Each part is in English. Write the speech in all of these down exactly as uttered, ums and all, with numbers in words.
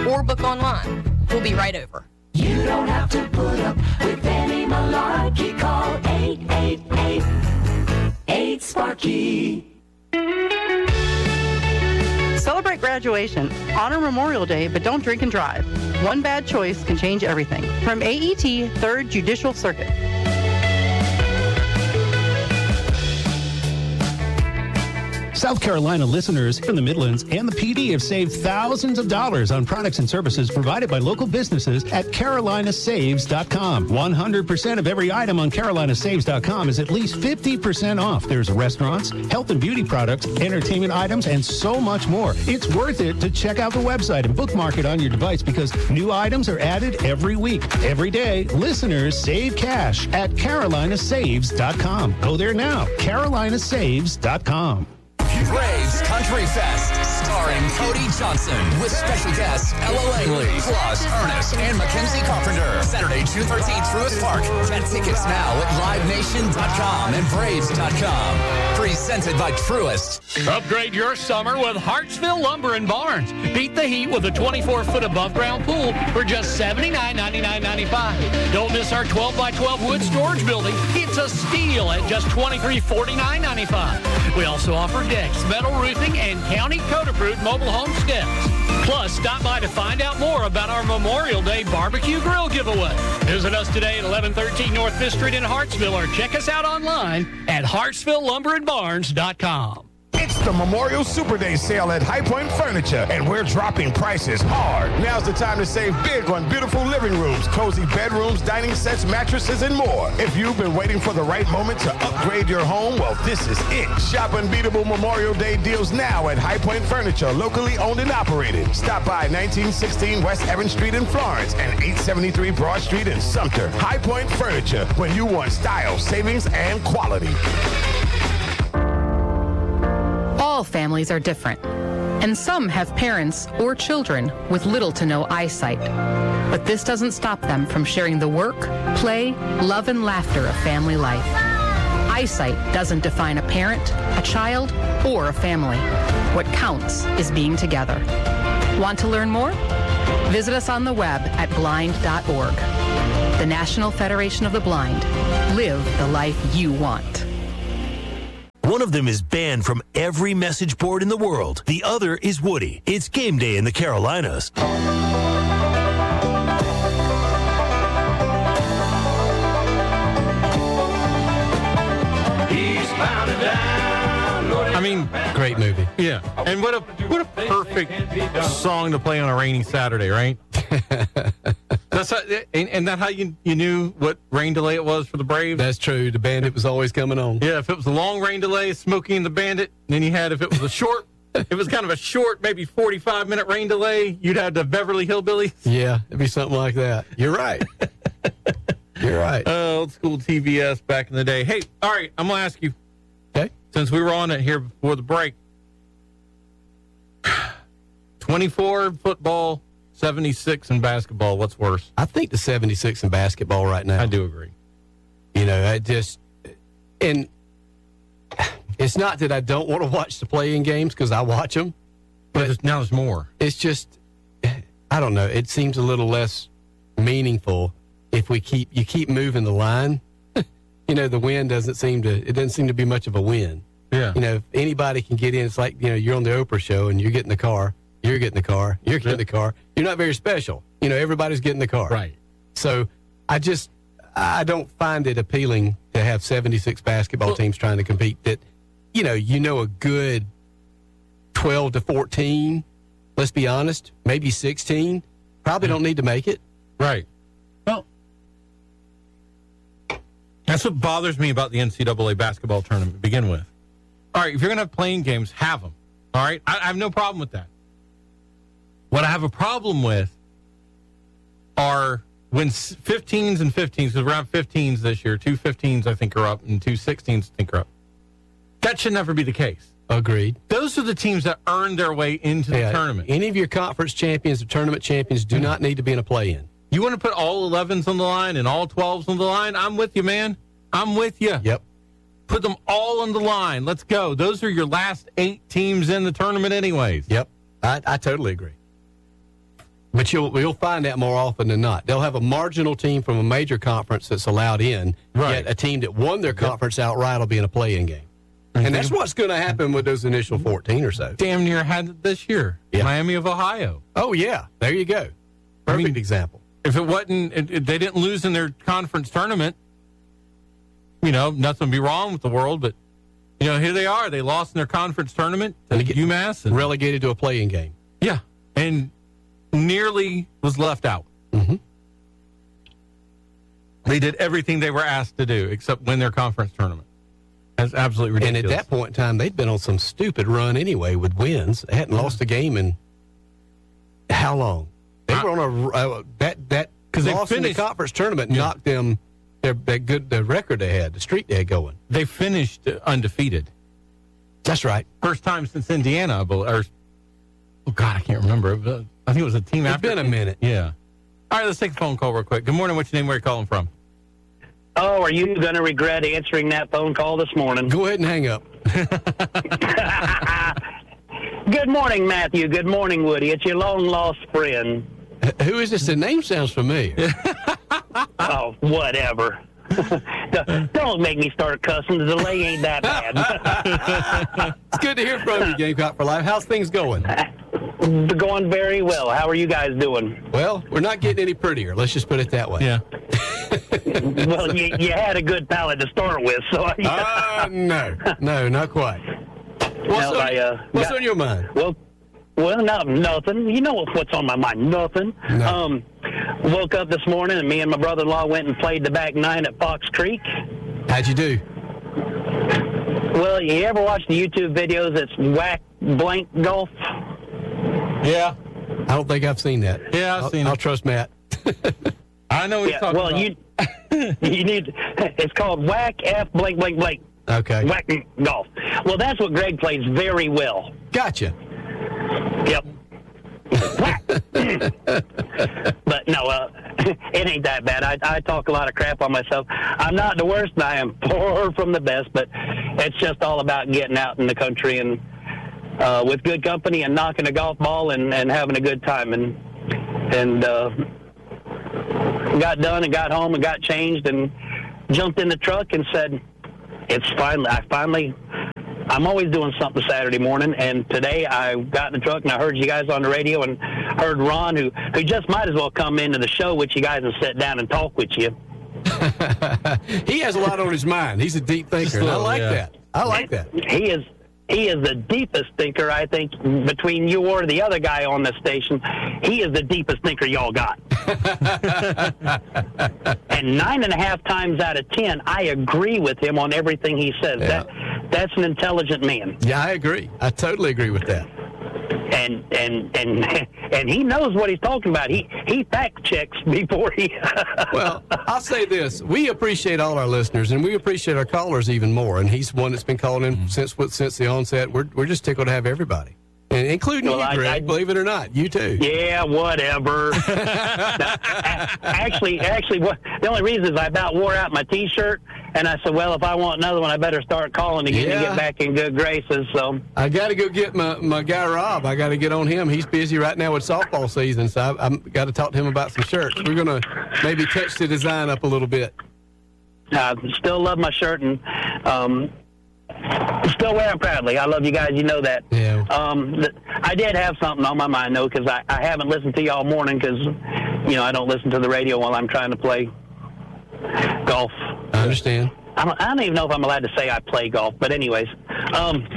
or book online. We'll be right over. You don't have to put up with any malarkey. Call eight eight eight, eight Sparky. Celebrate graduation. Honor Memorial Day, but don't drink and drive. One bad choice can change everything. From A E T, third Judicial Circuit. South Carolina listeners from the Midlands and the P D have saved thousands of dollars on products and services provided by local businesses at Carolina Saves dot com. one hundred percent of every item on Carolina Saves dot com is at least fifty percent off. There's restaurants, health and beauty products, entertainment items, and so much more. It's worth it to check out the website and bookmark it on your device because new items are added every week. Every day, listeners save cash at Carolina Saves dot com. Go there now, Carolina Saves dot com. Braves Country Fest, starring Cody Johnson, with special guests Ella Langley, plus Ernest and Mackenzie Carpenter. Saturday, June thirteenth, Truist Park. Get tickets now at live nation dot com and braves dot com. Presented by Truist. Upgrade your summer with Hartsville Lumber and Barns. Beat the heat with a twenty-four foot above-ground pool for just seventy-nine ninety-nine ninety-five. Don't miss our twelve by twelve wood storage building. It's a steal at just twenty-three forty-nine ninety-five. We also offer decks, metal roofing, and county code-approved mobile home steps. Plus, stop by to find out more about our Memorial Day barbecue grill giveaway. Visit us today at eleven thirteen North Fifth Street in Hartsville or check us out online at hartsville lumber and barns dot com. It's the Memorial Super Day sale at High Point Furniture, and we're dropping prices hard. Now's the time to save big on beautiful living rooms, cozy bedrooms, dining sets, mattresses, and more. If you've been waiting for the right moment to upgrade your home, well, this is it. Shop unbeatable Memorial Day deals now at High Point Furniture, locally owned and operated. Stop by nineteen sixteen West Evans Street in Florence and eight seventy-three Broad Street in Sumter. High Point Furniture, when you want style, savings, and quality. All families are different, and some have parents or children with little to no eyesight. But this doesn't stop them from sharing the work, play, love, and laughter of family life. Eyesight doesn't define a parent, a child, or a family. What counts is being together. Want to learn more? Visit us on the web at blind dot org. The National Federation of the Blind. Live the life you want. One of them is banned from every message board in the world. The other is Woody. It's game day in the Carolinas. I mean, great movie. Yeah. And what a what a perfect song to play on a rainy Saturday, right? That's how, and, and that how you you knew what rain delay it was for the Braves? That's true. The Bandit was always coming on. Yeah, if it was a long rain delay, Smokey and the Bandit. And then you had, if it was a short, it was kind of a short, maybe forty-five minute rain delay, you'd have the Beverly Hillbillies. Yeah, it'd be something like that. You're right. You're right. Uh, old school T V S back in the day. Hey, all right, I'm going to ask you. Okay. Since we were on it here before the break, twenty-four football, seventy-six in basketball, what's worse? I think the seventy-six in basketball right now. I do agree. You know, I just, and it's not that I don't want to watch the play-in games because I watch them. But it's, now there's more. It's just, I don't know, it seems a little less meaningful if we keep, you keep moving the line. You know, the win doesn't seem to, it doesn't seem to be much of a win. Yeah. You know, if anybody can get in, it's like, you know, you're on the Oprah show and you're getting the car, you're getting the car, you're getting the car. You're not very special. You know, everybody's getting the car. Right. So I just, I don't find it appealing to have seventy-six basketball well, teams trying to compete that, you know, you know, a good twelve to fourteen, let's be honest, maybe sixteen, probably don't need to make it. Right. Well, that's what bothers me about the N C double A basketball tournament to begin with. All right, if you're going to have playing games, have them. All right? I, I have no problem with that. What I have a problem with are when fifteens and fifteens, because we're on fifteens this year, two fifteens I think are up, and two sixteens I think are up. That should never be the case. Agreed. Those are the teams that earn their way into the yeah, tournament. Any of your conference champions or tournament champions do mm-hmm. not need to be in a play-in. You want to put all elevens on the line and all twelves on the line? I'm with you, man. I'm with you. Yep. Put them all on the line. Let's go. Those are your last eight teams in the tournament anyways. Yep. I, I totally agree. But But you'll you'll find that more often than not. They'll have a marginal team from a major conference that's allowed in, Right. yet a team that won their conference outright will be in a play-in game. And that's what's going to happen with those initial fourteen or so. Damn near had it this year. Yeah. Miami of Ohio. Oh, yeah. There you go. Perfect I mean, example. If it wasn't, it, it, they didn't lose in their conference tournament, you know, nothing would be wrong with the world. But, you know, here they are. They lost in their conference tournament to And get UMass. And, relegated to a play-in game. yeah. And nearly was left out. Mm-hmm. They did everything they were asked to do except win their conference tournament. That's absolutely ridiculous. And at that point in time, they'd been on some stupid run anyway with wins. They hadn't lost a game in how long? They were on a uh, that that because they loss finished in the conference tournament Yeah. knocked them their, their good the record they had, the streak they had going. They finished undefeated. That's right. First time since Indiana, I believe. Or, oh, God, I can't remember. But I think it was a team It's after. been a minute. Yeah. All right, let's take a phone call real quick. Good morning. What's your name? Where are you calling from? Oh, are you going to regret answering that phone call this morning? Go ahead and hang up. Good morning, Matthew. Good morning, Woody. It's your long-lost friend. Who is this? The name sounds familiar. Oh, whatever. Don't make me start cussing. The delay ain't that bad. It's good to hear from you, Gamecock for Life. How's things going? Going very well. How are you guys doing? Well, we're not getting any prettier. Let's just put it that way. Yeah. Well, you, you had a good palate to start with, so I, Uh, no, no, not quite. What's, No, on, I, uh, what's got- on your mind? well, well, no, nothing. You know what's on my mind? Nothing. No. Um, woke up this morning, and me and my brother-in-law went and played the back nine at Fox Creek. How'd you do? Well, you ever watch the YouTube videos that's whack blank golf? Yeah. I don't think I've seen that. Yeah, I've I'll, seen I'll it. trust Matt. I know what Yeah, you're talking well, about. you you need. It's called whack F blank blank blank Okay. whack golf. Well, that's what Greg plays very well. Gotcha. Yep. Whack. But no, uh, it ain't that bad. I, I talk a lot of crap on myself. I'm not the worst, and I am far from the best, but it's just all about getting out in the country and uh, with good company and knocking a golf ball and, and having a good time. And and uh, got done and got home and got changed and jumped in the truck and said, it's finally, I finally, I'm always doing something Saturday morning, and today I got in the truck and I heard you guys on the radio and heard Ron, who, who just might as well come into the show with you guys and sit down and talk with you. He has a lot on his mind. He's a deep thinker. and I little, like yeah. that. I like that. He is he is the deepest thinker, I think, between you or the other guy on the station. He is the deepest thinker y'all got. And nine and a half times out of ten, I agree with him on everything he says. Yeah. That that's an intelligent man. Yeah, I agree. I totally agree with that. And and and and he knows what he's talking about. He he fact checks before he. Well, I'll say this: we appreciate all our listeners, and we appreciate our callers even more. And he's one that's been calling in Mm-hmm. since since the onset. We're we're just tickled to have everybody, and including Well, you, I- Greg. I- believe it or not, you too. Yeah, whatever. actually, actually, what the only reason is I about wore out my T-shirt, and I said, well, if I want another one, I better start calling again Yeah. to get back in good graces. So. I got to go get my, my guy Rob. I got to get on him. He's busy right now with softball season, so I, I'm got to talk to him about some shirts. We're gonna maybe touch the design up a little bit. I still love my shirt and um, still wear it proudly. I love you guys. You know that. Yeah. Um, th- I did have something on my mind, though, because I, I haven't listened to you all morning because, you know, I don't listen to the radio while I'm trying to play golf. I understand. I don't, I don't even know if I'm allowed to say I play golf, but anyways. Um,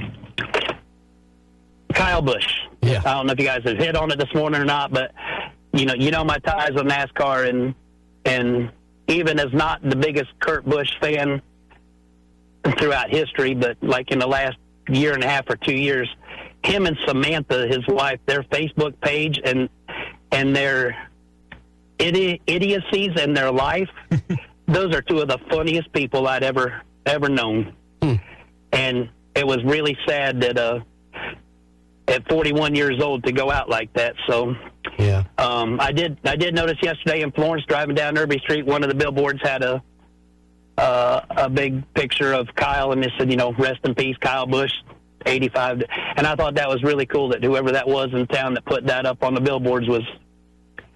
Kyle Busch. Yeah. I don't know if you guys have hit on it this morning or not, but, you know, you know my ties with NASCAR, and and even as not the biggest Kurt Busch fan throughout history, but like in the last year and a half or two years, him and Samantha, his wife, their Facebook page and and their idi- idiocies and their life, those are two of the funniest people I'd ever ever known. Hmm. And it was really sad that uh, at forty-one years old to go out like that. So Yeah. um, I did I did notice yesterday in Florence, driving down Irby Street, one of the billboards had a uh, a big picture of Kyle, and it said, you know, rest in peace, Kyle Busch, eighty-five. And I thought that was really cool that whoever that was in town that put that up on the billboards was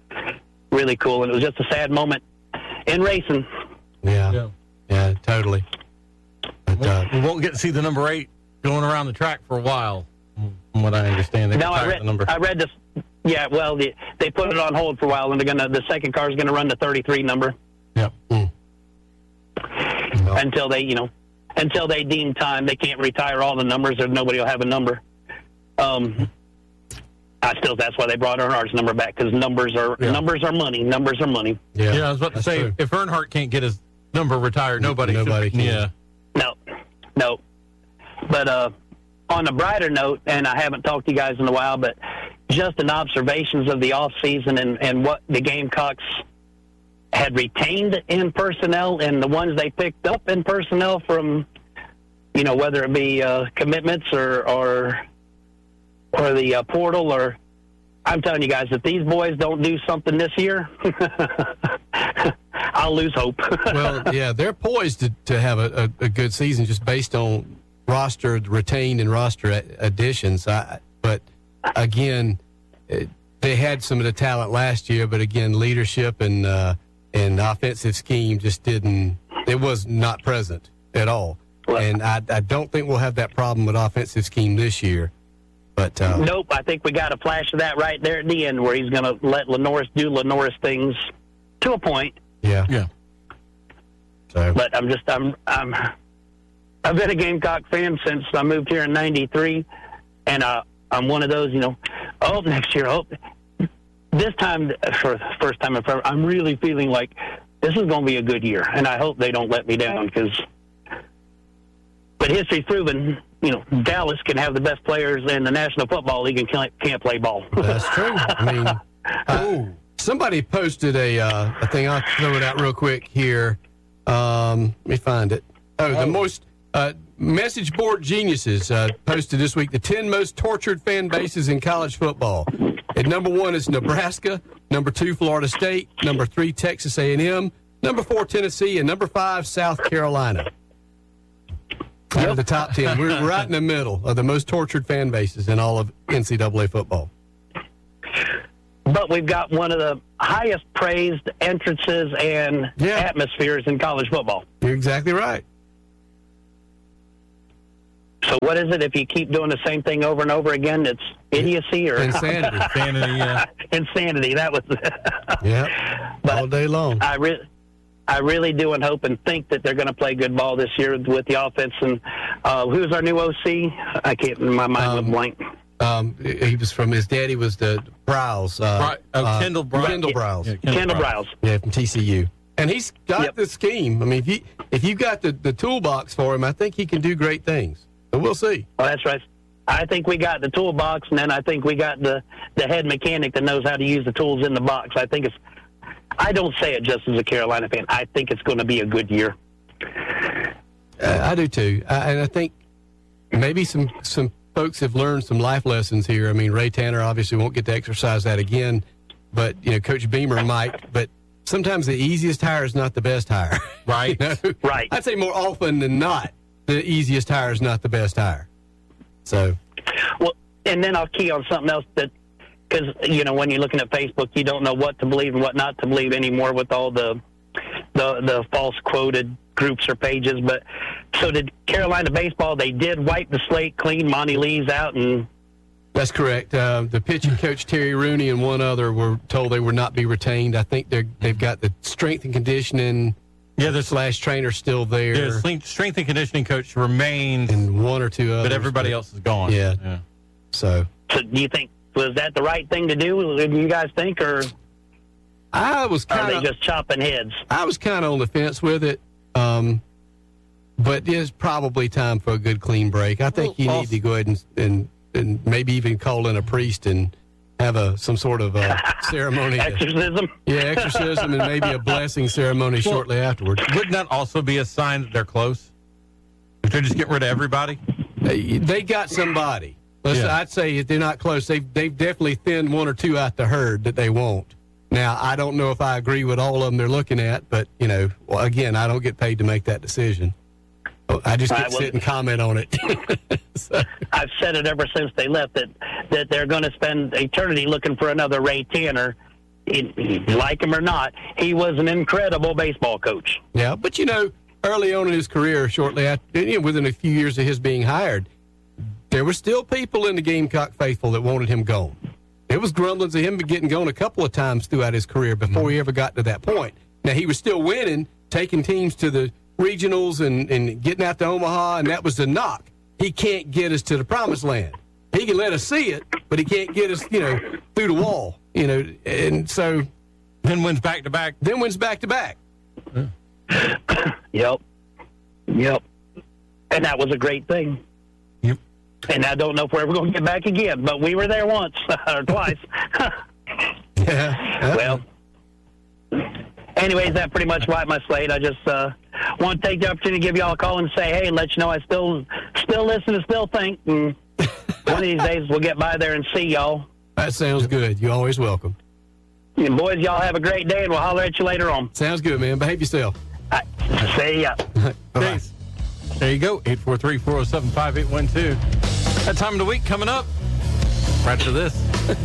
really cool. And it was just a sad moment in racing. Yeah, yeah, yeah totally. But, uh, we won't get to see the number eight going around the track for a while, from what I understand. They no, I read, the number. I read this. Yeah, well, the, they put it on hold for a while, and they're gonna. The second car is gonna run the thirty-three number. Yep. Mm. Until they, you know, until they deem time, they can't retire all the numbers, or nobody will have a number. Um, I still. That's why they brought Earnhardt's number back, because numbers are yeah. numbers are money. Numbers are money. Yeah, yeah I was about to say, true. If Earnhardt can't get his number retired, nobody. Nobody should, can. Yeah. No, no. But uh, on a brighter note, and I haven't talked to you guys in a while, but just an observations of the off season and, and what the Gamecocks had retained in personnel and the ones they picked up in personnel from, you know, whether it be uh, commitments or or or the uh, portal, or I'm telling you guys, if these boys don't do something this year, I'll lose hope. Well, yeah, they're poised to, to have a, a, a good season just based on roster retained and roster additions. I, but again, it, they had some of the talent last year, but again, leadership and uh, and offensive scheme just didn't. It was not present at all. Well, and I, I don't think we'll have that problem with offensive scheme this year. But uh, nope, I think we got a flash of that right there at the end, where he's going to let Lenoris do Lenoris things to a point. Yeah, yeah. So, but I'm just I'm I'm I've been a Gamecock fan since I moved here in ninety-three, and uh, I'm one of those, you know. Oh, next year, oh, this time for the first time in forever, I'm really feeling like this is going to be a good year, and I hope they don't let me down, because. But history's proven, you know, Dallas can have the best players in the National Football League and can't, can't play ball. That's true. I mean, uh, somebody posted a uh, a thing. I'll throw it out real quick here. Um, let me find it. Oh, the most uh, message board geniuses uh, posted this week the ten most tortured fan bases in college football. At number one is Nebraska. Number two, Florida State. Number three, Texas A and M. Number four, Tennessee, and number five, South Carolina. Out of the top ten, we're right in the middle of the most tortured fan bases in all of N C double A football. But we've got one of the highest praised entrances and yeah. atmospheres in college football. You're exactly right. So what is it if you keep doing the same thing over and over again? It's idiocy or insanity. Insanity, yeah. Insanity. That was. Yeah. But all day long. I really. I really do and hope and think that they're going to play good ball this year with the offense. And uh, who's our new O C? I can't, my mind um, went blank. Um, he was from, his daddy was the Browse. Uh, Bri- uh, Kendall Browse. Kendall Browse. Yeah, Kendall, Kendall Browse. Yeah, from T C U. And he's got yep. the scheme. I mean, if you, if you've got the, the toolbox for him, I think he can do great things. So we'll see. Well, that's right. I think we got the toolbox, and then I think we got the, the head mechanic that knows how to use the tools in the box. I think it's I don't say it just as a Carolina fan. I think it's going to be a good year. Uh, I do too, I, and I think maybe some some folks have learned some life lessons here. I mean, Ray Tanner obviously won't get to exercise that again, but you know, Coach Beamer might. But sometimes the easiest hire is not the best hire, right? You know? Right. I'd say more often than not, the easiest hire is not the best hire. So, well, and then I'll key on something else that. Because, you know, when you're looking at Facebook, you don't know what to believe and what not to believe anymore with all the the, the false quoted groups or pages. But so did Carolina baseball. They did wipe the slate clean. Monty Lee's out. And that's correct. Uh, the pitching coach, Terry Rooney, and one other were told they would not be retained. I think they're, they've got the strength and conditioning yeah, the slash trainer still there. The strength and conditioning coach remains. And one or two others. But everybody but, else is gone. Yeah. yeah. So. So do you think, was that the right thing to do? Do you guys think, or I was kind of just chopping heads? I was kind of on the fence with it, um, but it's probably time for a good clean break. I think you need to go ahead and, and and maybe even call in a priest and have a some sort of a ceremony. Exorcism. To, yeah, exorcism, and maybe a blessing ceremony well, shortly afterwards. Wouldn't that also be a sign that they're close? If they're just getting rid of everybody, they, they got somebody. Listen, yeah. I'd say if they're not close, they've, they've definitely thinned one or two out the herd that they won't. Now, I don't know if I agree with all of them they're looking at, but, you know, well, again, I don't get paid to make that decision. I just get to sit and comment on it. So. I've said it ever since they left, that, that they're going to spend eternity looking for another Ray Tanner, it, like him or not, he was an incredible baseball coach. Yeah, but you know, early on in his career, shortly after, you know, within a few years of his being hired, there were still people in the Gamecock faithful that wanted him gone. There was grumblings of him getting gone a couple of times throughout his career before mm-hmm. he ever got to that point. Now, he was still winning, taking teams to the regionals and, and getting out to Omaha, and that was the knock. He can't get us to the promised land. He can let us see it, but he can't get us, you know, through the wall, you know, and so. Then wins back-to-back. Then wins back-to-back. Yeah. Yep. Yep. And that was a great thing. Yep. And I don't know if we're ever going to get back again, but we were there once or twice. Yeah. Well, anyways, that pretty much wiped my slate. I just uh, want to take the opportunity to give y'all a call and say, hey, let you know I still still listen and still think. And one of these days we'll get by there and see y'all. That sounds good. You're always welcome. And boys, y'all have a great day, and we'll holler at you later on. Sounds good, man. Behave yourself. All right. See ya. Thanks. There you go. eight four three, four oh seven, five eight one two. That time of the week coming up. Right to this.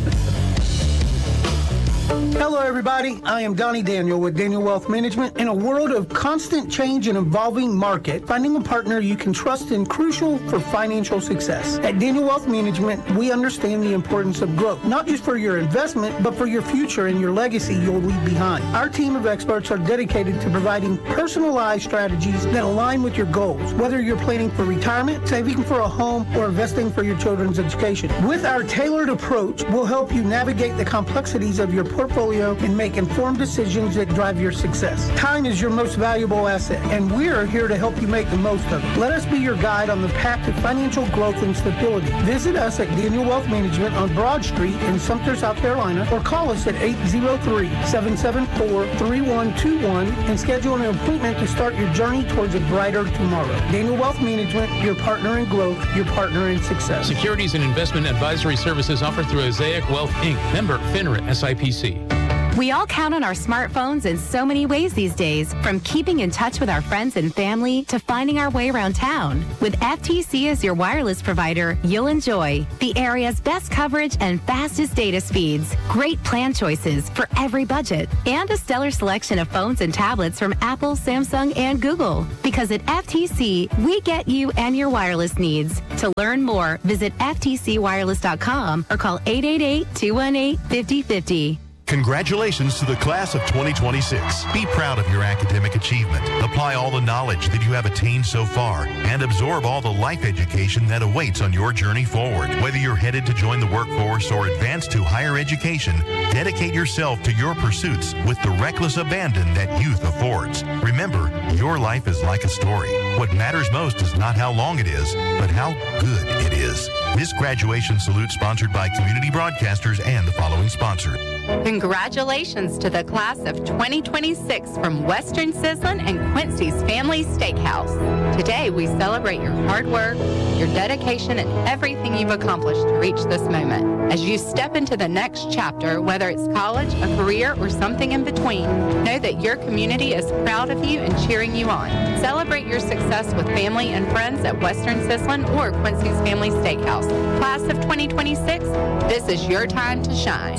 Hello, everybody. I am Donnie Daniel with Daniel Wealth Management. In a world of constant change and evolving market, finding a partner you can trust is crucial for financial success. At Daniel Wealth Management, we understand the importance of growth, not just for your investment, but for your future and your legacy you'll leave behind. Our team of experts are dedicated to providing personalized strategies that align with your goals, whether you're planning for retirement, saving for a home, or investing for your children's education. With our tailored approach, we'll help you navigate the complexities of your portfolio and make informed decisions that drive your success. Time is your most valuable asset, and we're here to help you make the most of it. Let us be your guide on the path to financial growth and stability. Visit us at Daniel Wealth Management on Broad Street in Sumter, South Carolina, or call us at eight zero three, seven seven four, three one two one and schedule an appointment to start your journey towards a brighter tomorrow. Daniel Wealth Management, your partner in growth, your partner in success. Securities and investment advisory services offered through Osaic Wealth, Incorporated. Member FINRA S I P C. We all count on our smartphones in so many ways these days, from keeping in touch with our friends and family to finding our way around town. With F T C as your wireless provider, you'll enjoy the area's best coverage and fastest data speeds, great plan choices for every budget, and a stellar selection of phones and tablets from Apple, Samsung, and Google. Because at F T C, we get you and your wireless needs. To learn more, visit F T C wireless dot com or call eight eight eight, two one eight, five oh five oh. Congratulations to the class of twenty twenty-six. Be proud of your academic achievement. Apply all the knowledge that you have attained so far and absorb all the life education that awaits on your journey forward. Whether you're headed to join the workforce or advance to higher education, dedicate yourself to your pursuits with the reckless abandon that youth affords. Remember, your life is like a story. What matters most is not how long it is, but how good it is. This graduation salute sponsored by Community Broadcasters and the following sponsor. Congratulations to the class of twenty twenty-six from Western Sizzlin and Quincy's Family Steakhouse. Today, we celebrate your hard work, your dedication, and everything you've accomplished to reach this moment. As you step into the next chapter, whether it's college, a career, or something in between, know that your community is proud of you and cheering you on. Celebrate your success with family and friends at Western Sizzlin or Quincy's Family Steakhouse. Class of twenty twenty-six, this is your time to shine.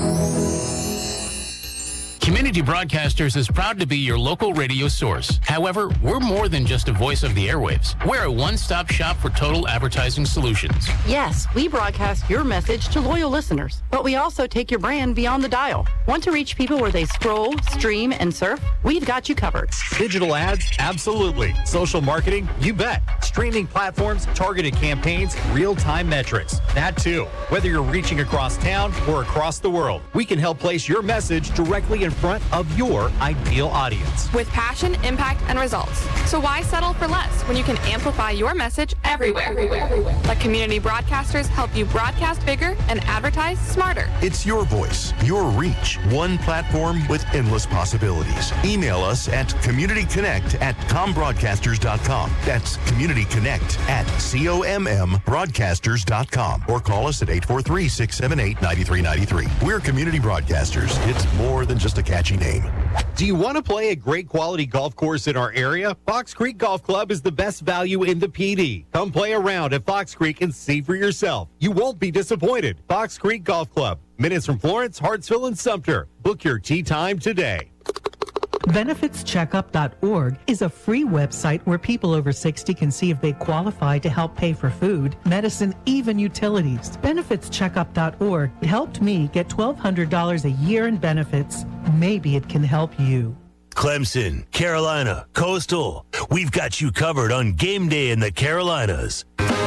Community Broadcasters is proud to be your local radio source. However, we're more than just a voice of the airwaves. We're a one-stop shop for total advertising solutions. Yes, we broadcast your message to loyal listeners, but we also take your brand beyond the dial. Want to reach people where they scroll, stream, and surf? We've got you covered. Digital ads? Absolutely. Social marketing? You bet. Streaming platforms, targeted campaigns, real-time metrics. That too. Whether you're reaching across town or across the world, we can help place your message directly in front of your ideal audience. With passion, impact, and results. So why settle for less when you can amplify your message everywhere? everywhere, everywhere. Let Community Broadcasters help you broadcast bigger and advertise smarter. It's your voice, your reach, one platform with endless possibilities. Email us at communityconnect at combroadcasters dot com. That's communityconnect at C O M M broadcasters dot com. Or call us at eight four three, six seven eight, nine three nine three. We're Community Broadcasters. It's more than just a catchy name. Do you want to play a great quality golf course in our area? Fox Creek Golf Club is the best value in the P D. Come play around at Fox Creek and see for yourself. You won't be disappointed. Fox Creek Golf Club, minutes from Florence, Hartsville, and Sumter. Book your tee time today. benefits checkup dot org is a free website where people over sixty can see if they qualify to help pay for food, medicine, even utilities. benefits checkup dot org helped me get twelve hundred dollars a year in benefits. Maybe it can help you. Clemson, Carolina, Coastal. We've got you covered on game day in the Carolinas.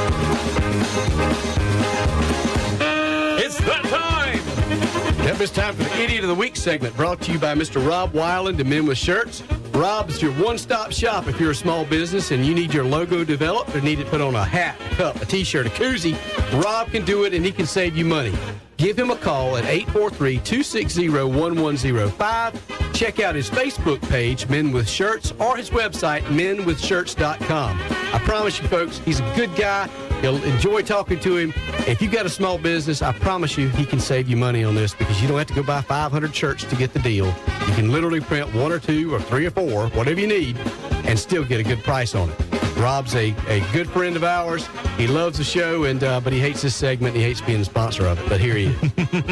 It's that time! Yep, it's time for the Idiot of the Week segment, brought to you by Mister Rob Weiland and Men with Shirts. Rob is your one-stop shop if you're a small business and you need your logo developed or need it put on a hat, a cup, a T-shirt, a koozie. Rob can do it, and he can save you money. Give him a call at eight four three, two six zero, one one zero five. Check out his Facebook page, Men with Shirts, or his website, men with shirts dot com. I promise you, folks, he's a good guy. You'll enjoy talking to him. If you've got a small business, I promise you he can save you money on this because you don't have to go buy five hundred shirts to get the deal. You can literally print one or two or three or four, whatever you need, and still get a good price on it. Rob's a, a good friend of ours. He loves the show, and uh, but he hates this segment. And he hates being the sponsor of it, but here he is.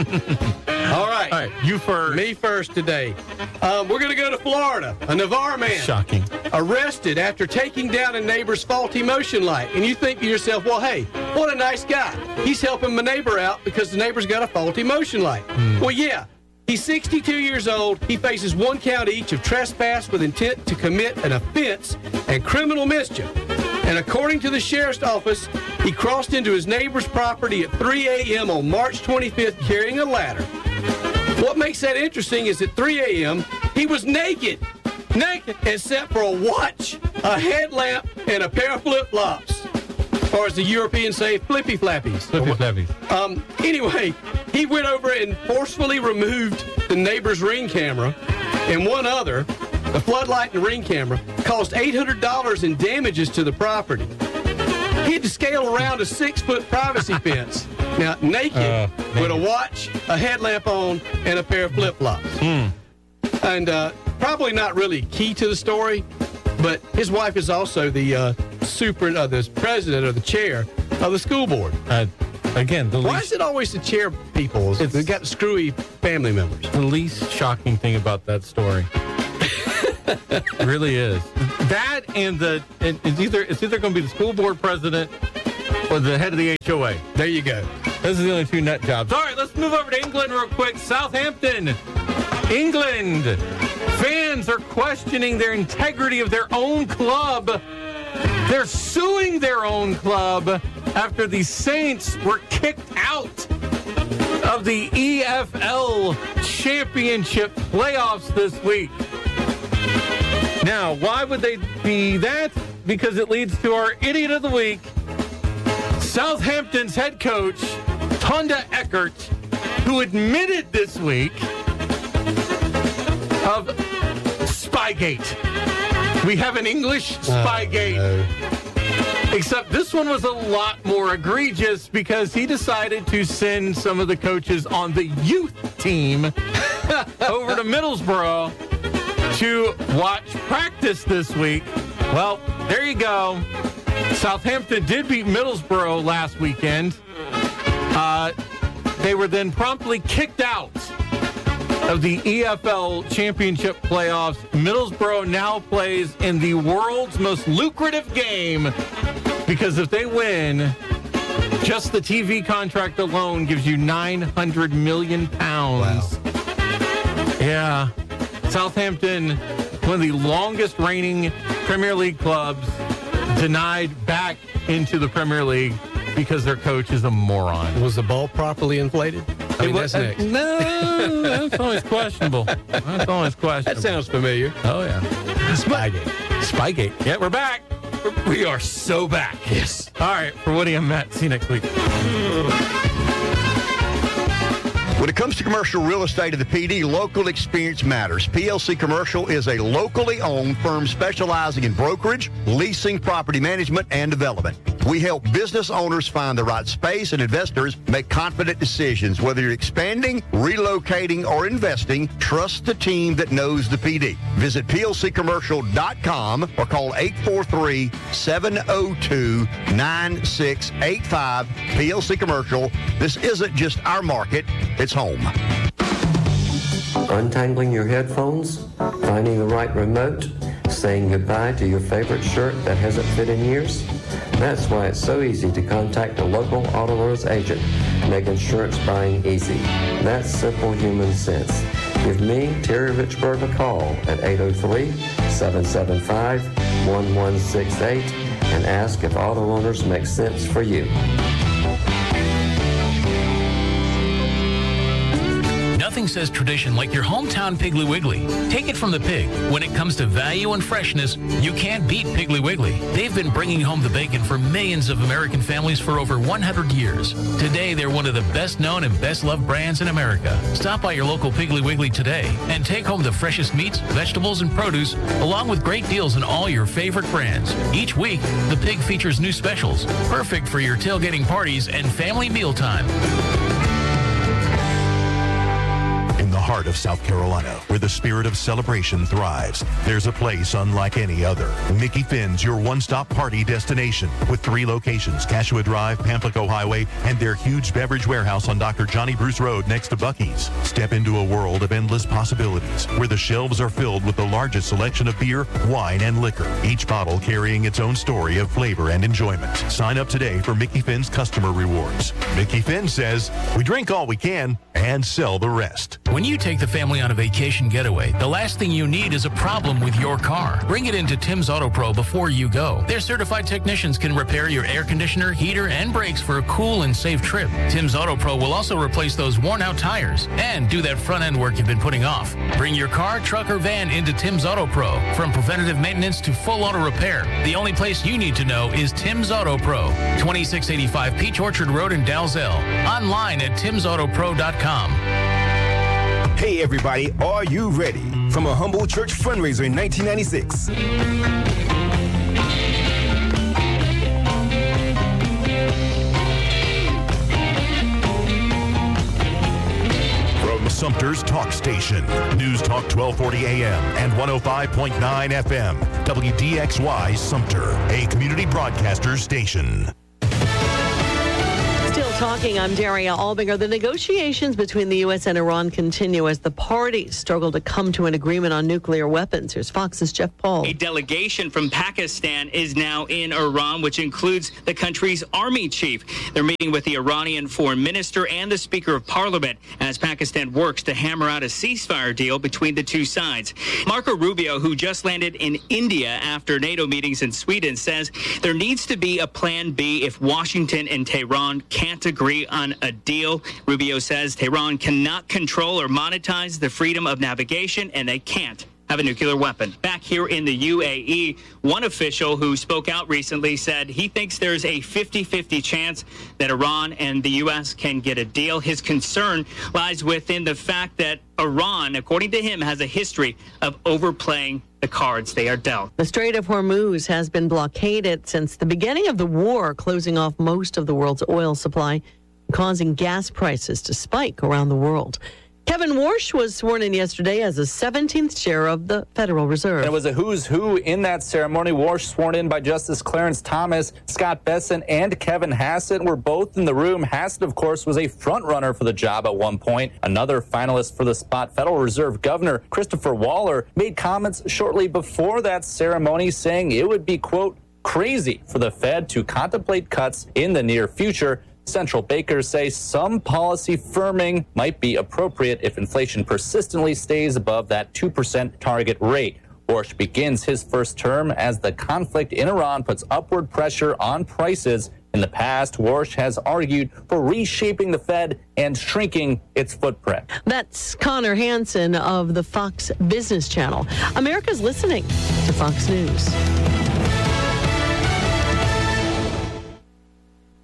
All right. All right, you first. Me first today. Um, we're going to go to Florida. A Navarre man. Shocking. Arrested after taking down a neighbor's faulty motion light. And you think to yourself, well, hey, what a nice guy. He's helping my neighbor out because the neighbor's got a faulty motion light. Mm. Well, yeah. He's sixty-two years old. He faces one count each of trespass with intent to commit an offense and criminal mischief. And according to the sheriff's office, he crossed into his neighbor's property at three a.m. on March twenty-fifth carrying a ladder. What makes that interesting is at three a.m., he was naked. Naked, except for a watch, a headlamp, and a pair of flip-flops. Or as the Europeans say, flippy flappies. Flippy flappies. Um, anyway, he went over and forcefully removed the neighbor's Ring camera and one other, the floodlight and Ring camera, caused eight hundred dollars in damages to the property. He had to scale around a six-foot privacy fence. Now, naked, uh, with a watch, a headlamp on, and a pair of flip-flops. Mm. And uh, probably not really key to the story, but his wife is also the uh, super, uh, the president or the chair of the school board. Uh, again, the why least, is it always the chair people? They've got screwy family members. The least shocking thing about that story really is that, and the and it's either it's either going to be the school board president or the head of the H O A. There you go. Those are the only two nut jobs. All right, let's move over to England real quick. Southampton, England. Fans are questioning their integrity of their own club. They're suing their own club after the Saints were kicked out of the E F L Championship playoffs this week. Now, why would they be that? Because it leads to our Idiot of the Week. Southampton's head coach, Tonda Eckert, who admitted this week of Spygate. We have an English Spygate. Oh, no. Except this one was a lot more egregious because he decided to send some of the coaches on the youth team over to Middlesbrough to watch practice this week. Well, there you go. Southampton did beat Middlesbrough last weekend. Uh, they were then promptly kicked out of the E F L Championship playoffs. Middlesbrough now plays in the world's most lucrative game because if they win, just the T V contract alone gives you nine hundred million pounds. Wow. Yeah. Southampton, one of the longest reigning Premier League clubs, denied back into the Premier League because their coach is a moron. Was the ball properly inflated? I mean, was, that's next. Uh, no, that's always questionable. That's always questionable. That sounds familiar. Oh, yeah. Spygate. Spygate. Yeah, we're back. We are so back. Yes. All right, for Woody, I'm Matt. See you next week. When it comes to commercial real estate in the P D, local experience matters. P L C Commercial is a locally owned firm specializing in brokerage, leasing, property management, and development. We help business owners find the right space and investors make confident decisions. Whether you're expanding, relocating, or investing, trust the team that knows the P D. Visit P L C commercial dot com or call eight four three, seven oh two, nine six eight five. P L C Commercial. This isn't just our market, it's home. Untangling your headphones, finding the right remote, saying goodbye to your favorite shirt that hasn't fit in years? That's why it's so easy to contact a local Auto Owners agent, make insurance buying easy. That's simple human sense. Give me, Terry Richburg, a call at eight oh three, seven seven five, one one six eight and ask if Auto Owners makes sense for you. Nothing says tradition like your hometown Piggly Wiggly. Take it from the pig. When it comes to value and freshness, you can't beat Piggly Wiggly. They've been bringing home the bacon for millions of American families for over one hundred years. Today, they're one of the best known and best loved brands in America. Stop by your local Piggly Wiggly today and take home the freshest meats, vegetables, and produce, along with great deals on all your favorite brands. Each week, the pig features new specials, perfect for your tailgating parties and family mealtime. Heart of South Carolina, where the spirit of celebration thrives, there's a place unlike any other. Mickey Finn's your one-stop party destination with three locations, Cashua Drive, Pamplico Highway, and their huge beverage warehouse on Doctor Johnny Bruce Road next to Buc-ee's. Step into a world of endless possibilities where the shelves are filled with the largest selection of beer, wine, and liquor, each bottle carrying its own story of flavor and enjoyment. Sign up today for Mickey Finn's customer rewards. Mickey Finn says, we drink all we can and sell the rest. When you take the family on a vacation getaway, the last thing you need is a problem with your car. Bring it into Tim's Auto Pro before you go. Their certified technicians can repair your air conditioner, heater, and brakes for a cool and safe trip. Tim's Auto Pro will also replace those worn-out tires and do that front-end work you've been putting off. Bring your car, truck, or van into Tim's Auto Pro. From preventative maintenance to full auto repair, the only place you need to know is Tim's Auto Pro, twenty-six eighty-five Peach Orchard Road in Dalzell. Online at tims auto pro dot com. Hey everybody, are you ready? From a humble church fundraiser in nineteen ninety-six. From Sumter's Talk Station, News Talk twelve forty A M and one oh five point nine F M, W D X Y Sumter, a community broadcaster station. Talking, I'm Daria Albinger. The negotiations between the U S and Iran continue as the parties struggle to come to an agreement on nuclear weapons. Here's Fox's Jeff Paul. A delegation from Pakistan is now in Iran, which includes the country's army chief. They're meeting with the Iranian foreign minister and the Speaker of Parliament as Pakistan works to hammer out a ceasefire deal between the two sides. Marco Rubio, who just landed in India after NATO meetings in Sweden, says there needs to be a plan B if Washington and Tehran can't agree on a deal. Rubio says Tehran cannot control or monetize the freedom of navigation, and they can't have a nuclear weapon. Back here in the U A E, one official who spoke out recently said he thinks there's a fifty-fifty chance that Iran and the U S can get a deal. His concern lies within the fact that Iran, according to him, has a history of overplaying the cards they are dealt. The Strait of Hormuz has been blockaded since the beginning of the war, closing off most of the world's oil supply, causing gas prices to spike around the world. Kevin Warsh was sworn in yesterday as the seventeenth chair of the Federal Reserve. And it was a who's who in that ceremony. Warsh, sworn in by Justice Clarence Thomas, Scott Bessent, and Kevin Hassett were both in the room. Hassett, of course, was a front runner for the job at one point. Another finalist for the spot, Federal Reserve Governor Christopher Waller, made comments shortly before that ceremony saying it would be, quote, crazy for the Fed to contemplate cuts in the near future. Central bankers say some policy firming might be appropriate if inflation persistently stays above that two percent target rate. Warsh begins his first term as the conflict in Iran puts upward pressure on prices. In the past, Warsh has argued for reshaping the Fed and shrinking its footprint. That's Connor Hansen of the Fox Business Channel. America's listening to Fox News.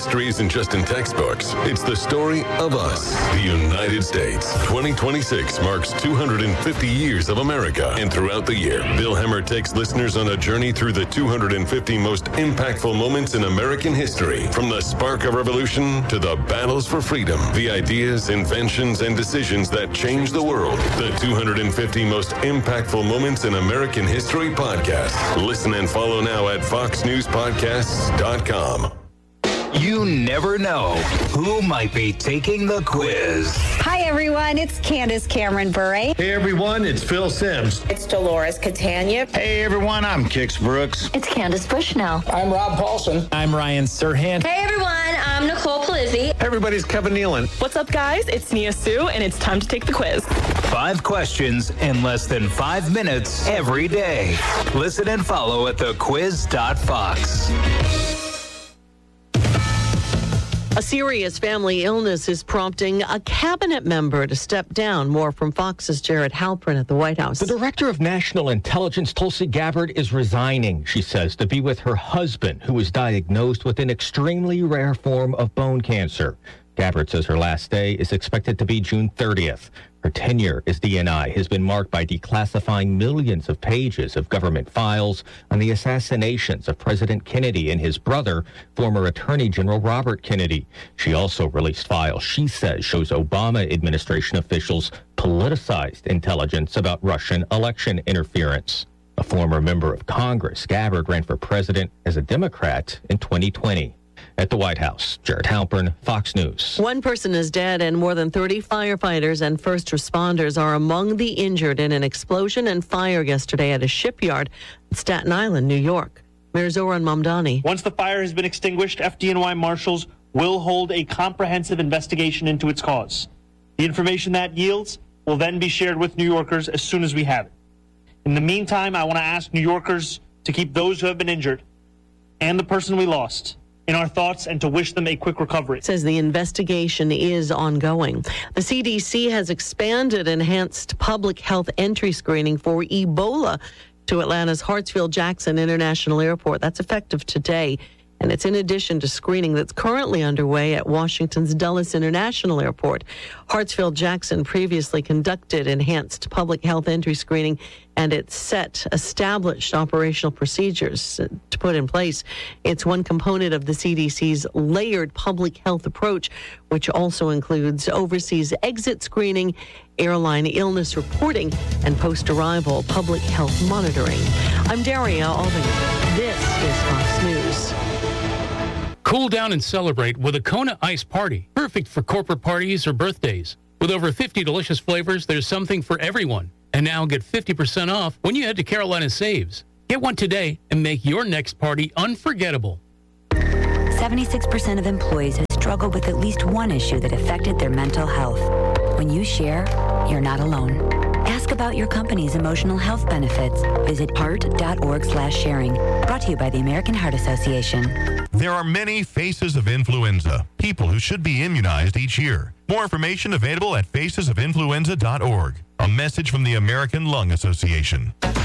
history isn't just in textbooks. It's the story of us, the United States. twenty twenty-six marks two hundred fifty years of America. And throughout the year, Bill Hemmer takes listeners on a journey through the two hundred fifty most impactful moments in American history. From the spark of revolution to the battles for freedom, the ideas, inventions, and decisions that changed the world. The two hundred fifty most impactful moments in American history podcast. Listen and follow now at fox news podcasts dot com. You never know who might be taking the quiz. Hi, everyone. It's Candace Cameron Bure. Hey, everyone. It's Phil Sims. It's Dolores Catania. Hey, everyone. I'm Kix Brooks. It's Candace Bushnell. I'm Rob Paulson. I'm Ryan Serhant. Hey, everyone. I'm Nicole Palizzi. Hey, everybody's Kevin Nealon. What's up, guys? It's Nia Sue, and it's time to take the quiz. Five questions in less than five minutes every day. Listen and follow at the quiz dot fox. A serious family illness is prompting a cabinet member to step down. More from Fox's Jared Halpern at the White House. The director of national intelligence, Tulsi Gabbard, is resigning, she says, to be with her husband, who was diagnosed with an extremely rare form of bone cancer. Gabbard says her last day is expected to be June thirtieth. Her tenure as D N I has been marked by declassifying millions of pages of government files on the assassinations of President Kennedy and his brother, former Attorney General Robert Kennedy. She also released files she says shows Obama administration officials politicized intelligence about Russian election interference. A former member of Congress, Gabbard ran for president as a Democrat in twenty twenty. At the White House, Jared Halpern, Fox News. One person is dead and more than thirty firefighters and first responders are among the injured in an explosion and fire yesterday at a shipyard in Staten Island, New York. Mayor Zoran Mamdani. Once the fire has been extinguished, F D N Y marshals will hold a comprehensive investigation into its cause. The information that yields will then be shared with New Yorkers as soon as we have it. In the meantime, I want to ask New Yorkers to keep those who have been injured and the person we lost in our thoughts and to wish them a quick recovery. It says the investigation is ongoing. The C D C has expanded enhanced public health entry screening for Ebola to Atlanta's Hartsfield-Jackson International Airport. That's effective today. And it's in addition to screening that's currently underway at Washington's Dulles International Airport. Hartsfield-Jackson previously conducted enhanced public health entry screening, and it set established operational procedures to put in place. It's one component of the C D C's layered public health approach, which also includes overseas exit screening, airline illness reporting, and post-arrival public health monitoring. I'm Daria Albany. This is Fox News. Cool down and celebrate with a Kona Ice Party, perfect for corporate parties or birthdays. With over fifty delicious flavors, there's something for everyone. And now get fifty percent off when you head to Carolina Saves. Get one today and make your next party unforgettable. seventy-six percent of employees have struggled with at least one issue that affected their mental health. When you share, you're not alone. Ask about your company's emotional health benefits. Visit heart.org slash sharing. Brought to you by the American Heart Association. There are many faces of influenza, people who should be immunized each year. More information available at faces of influenza dot org. A message from the American Lung Association.